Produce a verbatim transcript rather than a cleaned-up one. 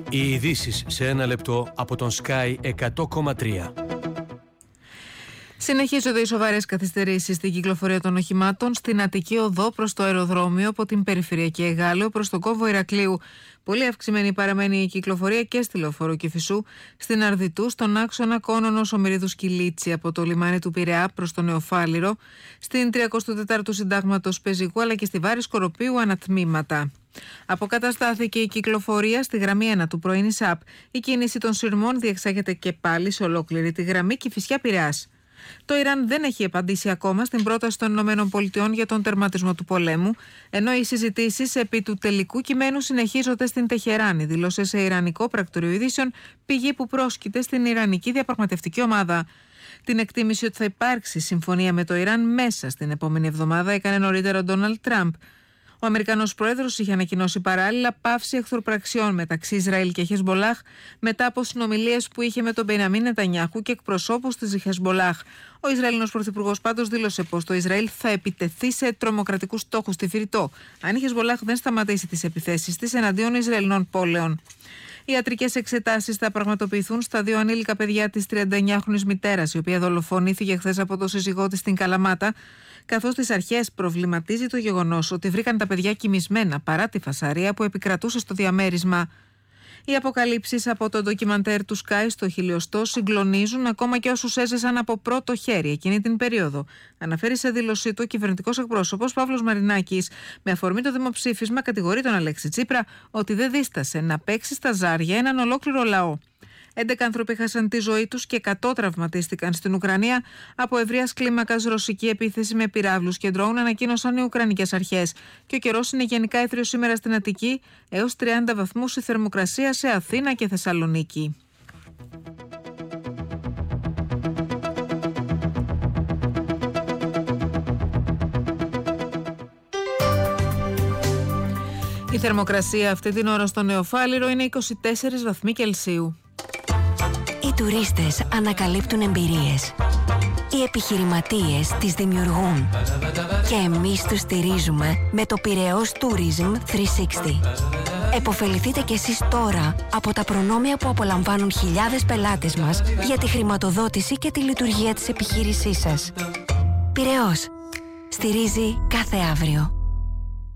Οι ειδήσεις σε ένα λεπτό από τον Sky εκατό κόμμα τρία. Συνεχίζονται οι σοβαρές καθυστερήσεις στην κυκλοφορία των οχημάτων στην Αττική Οδό προς το αεροδρόμιο από την Περιφερειακή Εγάλεο προς τον κόμβο Ηρακλείου. Πολύ αυξημένη παραμένει η κυκλοφορία και στη Λεωφόρο Κηφισού, στην Αρδιτού, στον άξονα Κόνονος Ομηρίδου Κιλίτσι από το λιμάνι του Πειραιά προς το Νεοφάλιρο, στην τριακοστή τέταρτη Συντάγματος Πεζικού αλλά και στη Βάρη Σκοροπίου ανατμήματα. Αποκαταστάθηκε η κυκλοφορία στη γραμμή ένα του πρωινή ΣΑΠ. Η κίνηση των σειρμών διεξάγεται και πάλι σε ολόκληρη τη γραμμή Κηφισιά-Πειραιάς. Το Ιράν δεν έχει απαντήσει ακόμα στην πρόταση των ΗΠΑ για τον τερματισμό του πολέμου, ενώ οι συζητήσεις επί του τελικού κειμένου συνεχίζονται στην Τεχεράνη, δήλωσε σε Ιρανικό πρακτορείο ειδήσεων πηγή που πρόσκειται στην Ιρανική διαπραγματευτική ομάδα. Την εκτίμηση ότι θα υπάρξει συμφωνία με το Ιράν μέσα στην επόμενη εβδομάδα έκανε νωρίτερα ο Ντόναλντ Τραμπ. Ο Αμερικανός πρόεδρος είχε ανακοινώσει παράλληλα πάυση εχθροπραξιών μεταξύ Ισραήλ και Χεσμολάχ μετά από συνομιλίες που είχε με τον Μπενιαμίν Νετανιάχου και εκπροσώπους της Χεσμολάχ. Ο Ισραηλινός πρωθυπουργός πάντως δήλωσε πως το Ισραήλ θα επιτεθεί σε τρομοκρατικούς στόχους στη Φυρητό, αν η Χεσμολάχ δεν σταματήσει τις επιθέσεις της εναντίον Ισραηλινών πόλεων. Οι ιατρικές εξετάσεις θα πραγματοποιηθούν στα δύο ανήλικα παιδιά της τριανταεννιάχρονης μητέρας, η οποία δολοφονήθηκε χθες από το σύζυγό της στην Καλαμάτα, καθώς τις αρχές προβληματίζει το γεγονός ότι βρήκαν τα παιδιά κοιμισμένα παρά τη φασαρία που επικρατούσε στο διαμέρισμα. Οι αποκαλύψεις από το ντοκιμαντέρ του Sky στο χιλιοστό συγκλονίζουν ακόμα και όσους έζησαν από πρώτο χέρι εκείνη την περίοδο, αναφέρει σε δήλωσή του ο κυβερνητικός εκπρόσωπος Παύλος Μαρινάκης. Με αφορμή το δημοψήφισμα, κατηγορεί τον Αλέξη Τσίπρα ότι δεν δίστασε να παίξει στα ζάρια έναν ολόκληρο λαό. έντεκα άνθρωποι έχασαν τη ζωή τους και εκατό τραυματίστηκαν στην Ουκρανία από ευρείας κλίμακας ρωσική επίθεση με πυράβλους και ντρόουν, ανακοίνωσαν οι Ουκρανικές αρχές. Και ο καιρός είναι γενικά έθριος σήμερα στην Αττική, έως τριάντα βαθμούς η θερμοκρασία σε Αθήνα και Θεσσαλονίκη. Η θερμοκρασία αυτή την ώρα στο Νεοφάλιρο είναι είκοσι τέσσερις βαθμοί Κελσίου. Οι τουρίστες ανακαλύπτουν εμπειρίες. Οι επιχειρηματίες τις δημιουργούν. Και εμείς τους στηρίζουμε με το Πειραιώς Tourism τριακόσια εξήντα. Εποφεληθείτε κι εσείς τώρα από τα προνόμια που απολαμβάνουν χιλιάδες πελάτες μας για τη χρηματοδότηση και τη λειτουργία της επιχείρησής σας. Πειραιώς. Στηρίζει κάθε αύριο.